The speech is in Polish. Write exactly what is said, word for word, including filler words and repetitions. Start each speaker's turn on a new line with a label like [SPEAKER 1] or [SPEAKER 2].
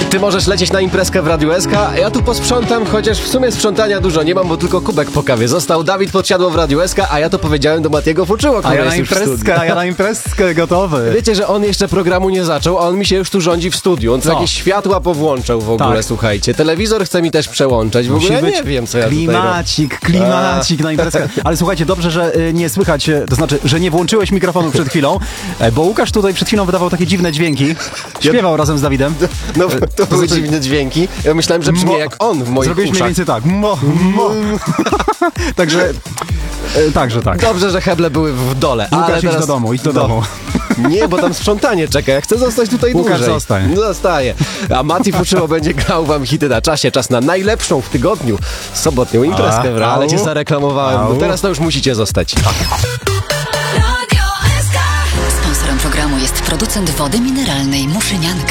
[SPEAKER 1] Ty możesz lecieć na imprezkę w Radiu S K, a ja tu posprzątam, chociaż w sumie sprzątania dużo nie mam, bo tylko kubek po kawie został. Dawid Podsiadło w Radiu S K, a ja to powiedziałem do Matiego Fuczyło, który
[SPEAKER 2] A ja
[SPEAKER 1] jest
[SPEAKER 2] na
[SPEAKER 1] już w studiu.
[SPEAKER 2] imprezkę, a ja na imprezkę gotowy.
[SPEAKER 1] Wiecie, że on jeszcze programu nie zaczął, a on mi się już tu rządzi w studiu. On tu
[SPEAKER 2] Co?
[SPEAKER 1] jakieś światła powłączał w ogóle,
[SPEAKER 2] Tak.
[SPEAKER 1] słuchajcie. Telewizor chce mi też przełączać. W
[SPEAKER 2] Musi
[SPEAKER 1] ogóle ja
[SPEAKER 2] być
[SPEAKER 1] nie wiem, co ja tutaj robię.
[SPEAKER 2] Klimacik, klimacik na imprezkę. Ale słuchajcie, dobrze, że y, nie słychać, y, to znaczy, że nie włączyłeś mikrofonu przed chwilą, e, bo Łukasz tutaj przed chwilą wydawał takie dziwne dźwięki. Śpiewał razem z Dawidem.
[SPEAKER 1] No, to były
[SPEAKER 2] znaczy-
[SPEAKER 1] dziwne dźwięki. Ja myślałem, że brzmi
[SPEAKER 2] Mo-
[SPEAKER 1] jak on w moich
[SPEAKER 2] Zrobiłeś mniej
[SPEAKER 1] uszach.
[SPEAKER 2] więcej tak. Mo, mo. Także, e, także tak.
[SPEAKER 1] Dobrze, że heble były w dole.
[SPEAKER 2] Łukasz,
[SPEAKER 1] ale
[SPEAKER 2] idź
[SPEAKER 1] teraz...
[SPEAKER 2] do domu, idź do
[SPEAKER 1] No.
[SPEAKER 2] domu.
[SPEAKER 1] Nie, bo tam sprzątanie czeka. Ja chcę zostać tutaj
[SPEAKER 2] Łukasz,
[SPEAKER 1] dłużej.
[SPEAKER 2] zostań.
[SPEAKER 1] Zostaje. A Mati Fuczyło będzie grał wam hity na czasie. Czas na najlepszą w tygodniu sobotnią imprezkę.
[SPEAKER 2] A,
[SPEAKER 1] Ale
[SPEAKER 2] au.
[SPEAKER 1] cię zareklamowałem.
[SPEAKER 2] Au.
[SPEAKER 1] Bo teraz to już musicie zostać.
[SPEAKER 3] Sponsorem programu jest producent wody mineralnej Muszynianka.